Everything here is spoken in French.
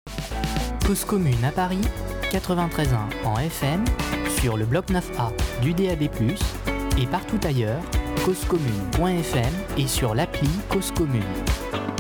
Cause commune à Paris, 93.1 en FM, sur le bloc 9A du DAB+, et partout ailleurs, causecommune.fm et sur l'appli Cause Commune.